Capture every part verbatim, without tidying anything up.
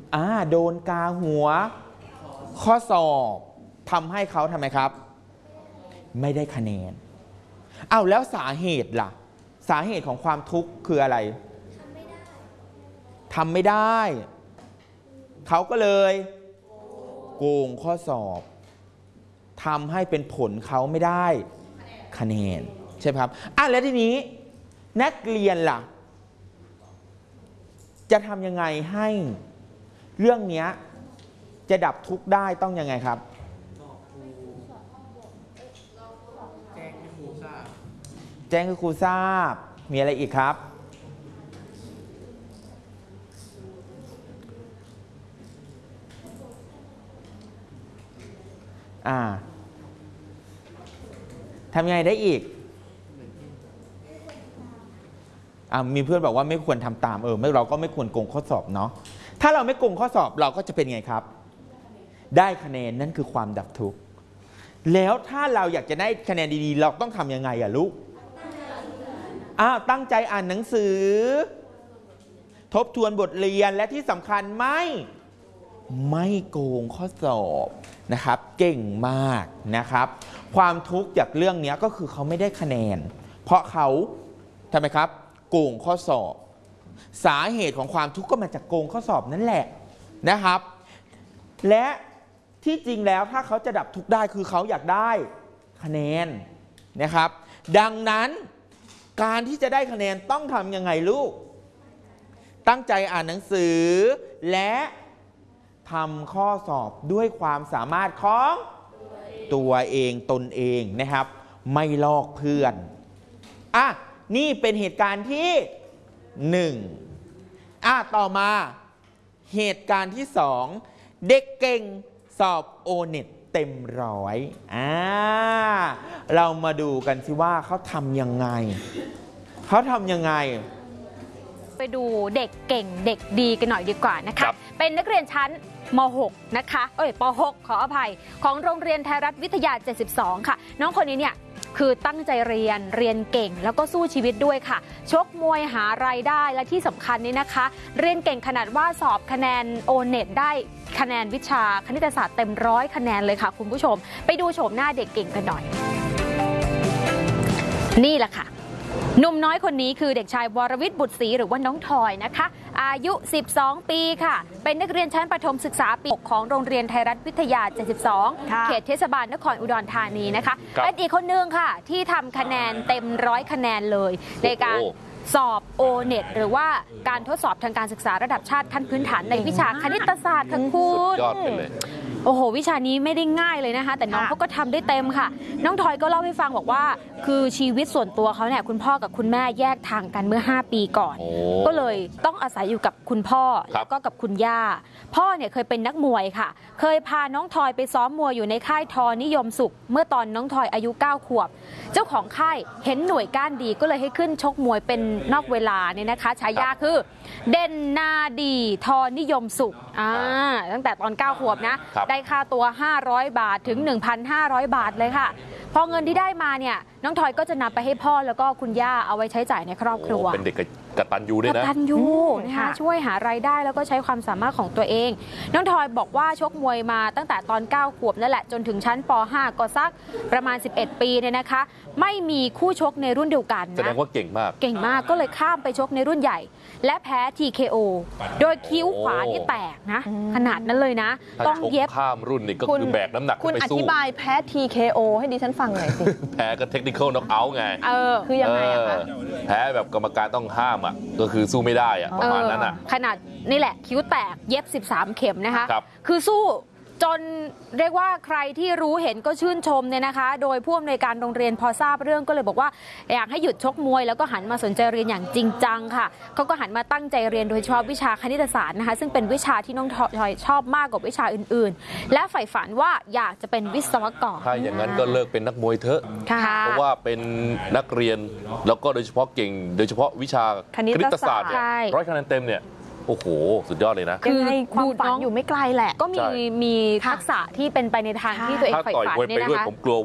อ่าโดนกาหัวข้อสอบทำให้เขาทำไมครับไม่ได้คะแนนอ้าวแล้วสาเหตุล่ะสาเหตุของความทุกข์คืออะไรทำไม่ได้เขาก็เลยโกงข้อสอบทำให้เป็นผลเขาไม่ได้คะแนนใช่ไหมครับอ่ะแล้วทีนี้นักเรียนล่ะจะทำยังไงให้เรื่องนี้จะดับทุกข์ได้ต้องยังไงครับแจ้งให้ครูทราบแจ้งให้ครูทราบมีอะไรอีกครับอ่าทำยังไงได้อีกอ่ามีเพื่อนบอกว่าไม่ควรทำตามเออไม่เราก็ไม่ควรโกงข้อสอบเนาะถ้าเราไม่โกงข้อสอบเราก็จะเป็นไงครับได้คะแนนนั่นคือความดับทุกข์แล้วถ้าเราอยากจะได้คะแนนดีๆเราต้องทำยังไงอะลูกอ้าวตั้งใจอ่านหนังสือทบทวนบทเรียนและที่สำคัญไม่ไม่โกงข้อสอบนะครับเก่งมากนะครับความทุกข์จากเรื่องนี้ก็คือเขาไม่ได้คะแนนเพราะเขาทำไมครับโกงข้อสอบสาเหตุของความทุกข์ก็มาจากโกงข้อสอบนั่นแหละนะครับและที่จริงแล้วถ้าเขาจะดับทุกข์ได้คือเขาอยากได้คะแนนนะครับดังนั้นการที่จะได้คะแนนต้องทำยังไงลูกตั้งใจอ่านหนังสือและทำข้อสอบด้วยความสามารถของตัวเองตนเองนะครับไม่ลอกเพื่อนอ่ะนี่เป็นเหตุการณ์ที่หนึ่งอ่ะต่อมาเหตุการณ์ที่สองเด็กเก่งสอบโอเน็ตเต็มร้อยอ่าเรามาดูกันสิว่าเขาทำยังไงเขาทำยังไงไปดูเด็กเก่งเด็กดีกันหน่อยดีกว่านะคะเป็นนักเรียนชั้นม หก นะคะเอ้ยป หก ขออภัยของโรงเรียนไทยรัฐวิทยาเจ็ดสิบสองค่ะน้องคนนี้เนี่ยคือตั้งใจเรียนเรียนเก่งแล้วก็สู้ชีวิตด้วยค่ะชกมวยหารายได้และที่สำคัญนี้นะคะเรียนเก่งขนาดว่าสอบคะแนนโอเน็ตได้คะแนนวิชาคณิตศาสตร์เต็มร้อยคะแนนเลยค่ะคุณผู้ชมไปดูโฉมหน้าเด็กเก่งกันหน่อยนี่แหละค่ะหนุ่มน้อยคนนี้คือเด็กชายวรวิทย์บุตรศรีหรือว่าน้องทอยนะคะอายุสิบสองปีค่ะเป็นนักเรียนชั้นประถมศึกษาปีหกของโรงเรียนไทยรัฐวิทยาเจ็ดสิบสองเขตเทศบาลนครอุดรธานีนะคะเป็นอีกคนนึงค่ะที่ทำคะแนนเต็มร้อยคะแนนเลยในการสอบโอเน็ตหรือว่าการทดสอบทางการศึกษาระดับชาติขั้นพื้นฐานในวิชาคณิตศาสตร์ค่ะคุณยอดไปเลยโอ้โหวิชานี้ไม่ได้ง่ายเลยนะคะแต่น้องเขาก็ทำได้เต็มค่ะน้องทอยก็เล่าให้ฟังบอกว่าคือชีวิตส่วนตัวเขาเนี่ยคุณพ่อกับคุณแม่แยกทางกันเมื่อห้าปีก่อนก็เลยต้องอาศัยอยู่กับคุณพ่อแล้วก็กับคุณย่าพ่อเนี่ยเคยเป็นนักมวยค่ะเคยพาน้องทอยไปซ้อมมวยอยู่ในค่ายทอนิยมสุขเมื่อตอนน้องทอยอายุเก้าขวบเจ้าของค่ายเห็นหน่วยก้านดีก็เลยให้ขึ้นชกมวยเป็นนอกเวลาเนี่ยนะคะฉายาคือเด่นนาดีทอนิยมสุขอ่าตั้งแต่ตอนเก้าขวบนะได้ค่าตัวห้าร้อยบาทถึง หนึ่งพันห้าร้อย บาทเลยค่ะพอเงินที่ได้มาเนี่ยน้องทอยก็จะนำไปให้พ่อแล้วก็คุณย่าเอาไว้ใช้จ่ายในครอบครัวเป็นเด็กกตัญญูด้วยนะกตัญญูนะคะช่วยหารายได้แล้วก็ใช้ความสามารถของตัวเองน้องทอยบอกว่าชกมวยมาตั้งแต่ตอนเก้าขวบนั่นแหละจนถึงชั้นป ห้าก็สักประมาณสิบเอ็ดปีเนี่ยนะคะไม่มีคู่ชกในรุ่นเดียวกันนะแสดงว่าเก่งมากเก่งมากก็เลยข้ามไปชกในรุ่นใหญ่และแพ้ ที เค โอ โดยคิ้วขวานี่แตกนะขนาดนั้นเลยนะต้องเย็บข้ามรุ่นนี่ก็คือแบกน้ำหนักคุณอธิบายแพ้ ที เค โอ ให้ดิฉันฟังหน่อยสิแพ้ก็เทคนิคอลน็อกเอาท์ไงเออคือยังไงอะคะแพ้แบบกรรมการต้องห้ามอ่ะก็คือสู้ไม่ได้อ่ะประมาณนั้นอ่ะขนาดนี่แหละคิ้วแตกเย็บสิบสามเข็มนะคะคือสู้จนเรียกว่าใครที่รู้เห็นก็ชื่นชมเนี่ยนะคะโดยผู้อำนวยการโรงเรียนพอทราบเรื่องก็เลยบอกว่าอยากให้หยุดชกมวยแล้วก็หันมาสนใจเรียนอย่างจริงจังค่ะเขาก็หันมาตั้งใจเรียนโดยเฉพาะวิชาคณิตศาสตร์นะคะซึ่งเป็นวิชาที่น้องทอยชอบมากกว่าวิชาอื่นๆและใฝ่ฝันว่าอยากจะเป็นวิศวกรถ้าอย่างนั้นก็เลิกเป็นนักมวยเถอะเพราะว่าเป็นนักเรียนแล้วก็โดยเฉพาะเก่งโดยเฉพาะวิชาคณิตศาสตร์เนี่ยร้อยคะแนนเต็มเนี่ยโอ้โหสุดยอดเลยนะคือความฝันอยู่ไม่ไกลแหละก็มีมีทักษะที่เป็นไปในทางที่ตัวเองใฝ่ฝันเนี่ยนะคะถ้าต่อยมวยไปด้วยผมกลัวว่า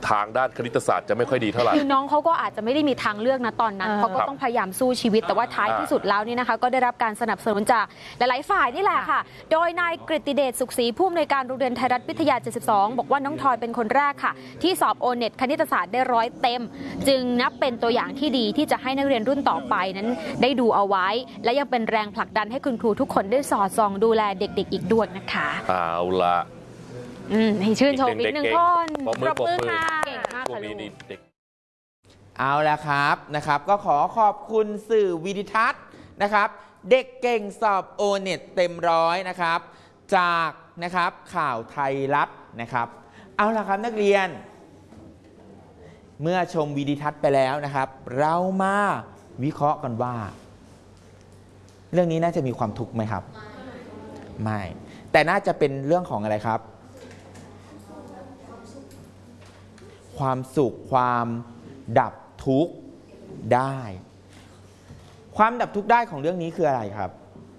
ทางด้านคณิตศาสตร์จะไม่ค่อยดีเท่าไหร่คือน้องเขาก็อาจจะไม่ได้มีทางเลือกนะตอนนั้นเขาก็ต้องพยายามสู้ชีวิตแต่ว่าท้ายที่สุดแล้วนี่นะคะก็ได้รับการสนับสนุนจากหลายๆฝ่ายนี่แหละค่ะโดยนายกฤติเดชสุขศรีผู้อำนวยการโรงเรียนไทยรัฐวิทยาเจ็ดสิบสองบอกว่าน้องทอยเป็นคนแรกค่ะที่สอบโอเน็ตคณิตศาสตร์ได้ร้อยเต็มจึงนับเป็นตัวอย่างที่ดีที่จะให้นักเรียนรุ่นต่อไปนั้นได้ดูเอาไว้และยังเป็นแรงผลักดันให้คุณครูทุกคนได้สอดส่องดูแลเด็กๆอีกด้วยนะคะเอาละอืมให้ชื่นชมอีกหนึ่งคนปรบมือปรบมือค่ะเก่งมากค่ะลูกเอาละครับนะครับก็ขอขอบคุณสื่อวิดิทัศน์นะครับเด็กเก่งสอบโอเน็ตเต็มร้อยนะครับจากนะครับข่าวไทยรัฐนะครับเอาละครับนักเรียนเมื่อชมวิดิทัศน์ไปแล้วนะครับเรามาวิเคราะห์กันว่าเรื่องนี้น่าจะมีความทุกข์ไหมครับไม่แต่น่าจะเป็นเรื่องของอะไรครับความสุขความดับทุกข์ได้ความดับทุกข์ได้ของเรื่องนี้คืออะไรครับ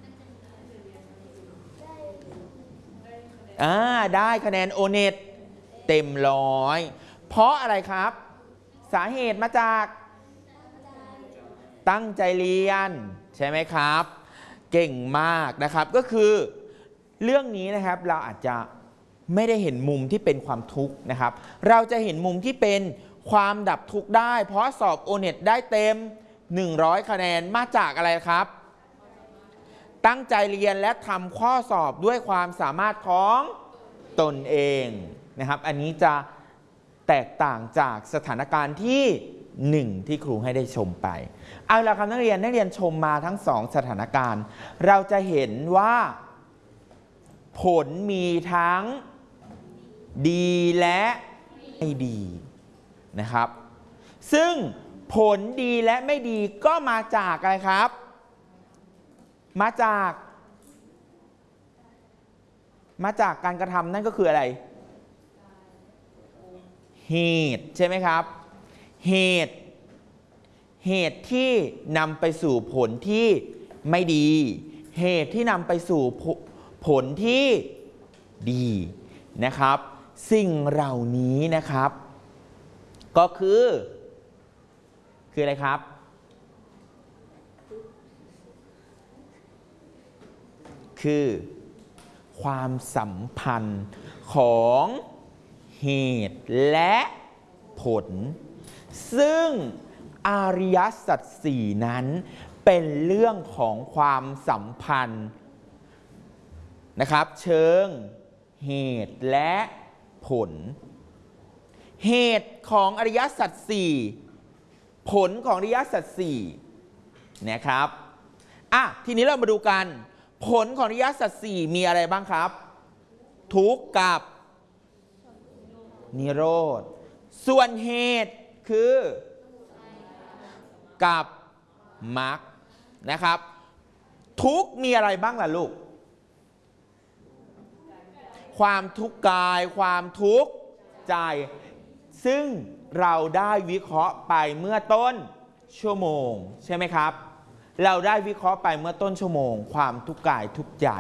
อ่าได้คะแนนโอเน็ตเต็มร้อยเพราะอะไรครับสาเหตุมาจากตั้งใจเรียนใช่ไหมครับเก่งมากนะครับก็คือเรื่องนี้นะครับเราอาจจะไม่ได้เห็นมุมที่เป็นความทุกข์นะครับเราจะเห็นมุมที่เป็นความดับทุกข์ได้เพราะสอบโอเน็ตได้เต็มหนึ่งร้อยคะแนนมาจากอะไรครับตั้งใจเรียนและทำข้อสอบด้วยความสามารถของตนเองนะครับอันนี้จะแตกต่างจากสถานการณ์ที่หนึ่งที่ครูให้ได้ชมไปเอาล่ะครับนักเรียนนักเรียนชมมาทั้งสองสถานการณ์เราจะเห็นว่าผลมีทั้งดีและไม่ดีนะครับซึ่งผลดีและไม่ดีก็มาจากอะไรครับมาจากมาจากการกระทำนั่นก็คืออะไรเหตุใช่ไหมครับเหตุเหตุที่นำไปสู่ผลที่ไม่ดีเหตุที่นำไปสู่ผลที่ดีนะครับสิ่งเหล่านี้นะครับก็คือคืออะไรครับคือความสัมพันธ์ของเหตุและผลซึ่งอริยสัจสี่นั้นเป็นเรื่องของความสัมพันธ์นะครับเชิงเหตุและผลเหตุของอริยสัจสี่ผลของอริยสัจสี่นะครับอ่ะทีนี้เรามาดูกันผลของอริยสัจสี่มีอะไรบ้างครับทุกข์กับนิโรธส่วนเหตุคือกับมรรคนะครับทุกข์มีอะไรบ้างล่ะลูกความทุกข์กายความทุกข์ใจซึ่งเราได้วิเคราะห์ไปเมื่อต้นชั่วโมงใช่ไหมครับเราได้วิเคราะห์ไปเมื่อต้นชั่วโมงความทุกข์กายทุกข์ใจ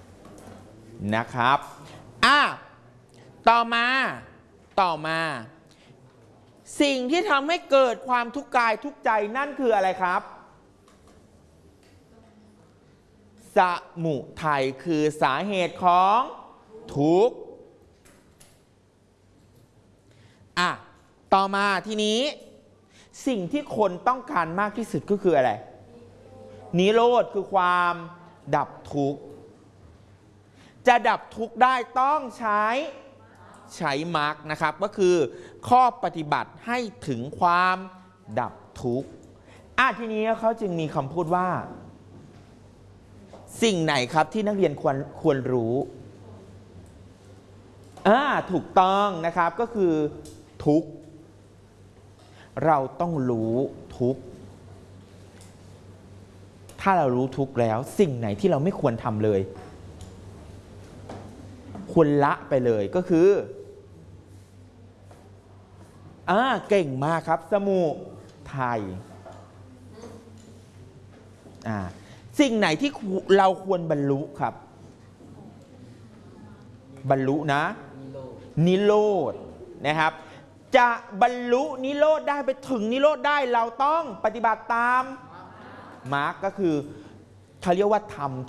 นะครับอ่ะต่อมาต่อมาสิ่งที่ทำให้เกิดความทุกข์กายทุกข์ใจนั่นคืออะไรครับสมุทัยคือสาเหตุของทุกข์อ่ะต่อมาทีนี้สิ่งที่คนต้องการมากที่สุดก็คืออะไรนิโรธคือความดับทุกข์จะดับทุกข์ได้ต้องใช้ใช้มรรคนะครับก็คือข้อปฏิบัติให้ถึงความดับทุกข์อ่ะทีนี้เขาจึงมีคำพูดว่าสิ่งไหนครับที่นักเรียนควรควรรู้อ่าถูกต้องนะครับก็คือทุกข์เราต้องรู้ทุกข์ถ้าเรารู้ทุกข์แล้วสิ่งไหนที่เราไม่ควรทำเลยควรละไปเลยก็คืออ่าเก่งมากครับสมุทัยอ่าสิ่งไหนที่เราควรบรรลุครับบรรลุนะนิโรธนะครับจะบรรลุนิโรธได้ไปถึงนิโรธได้เราต้องปฏิบัติตามมาร์กก็คือเขาเรียกว่าทำ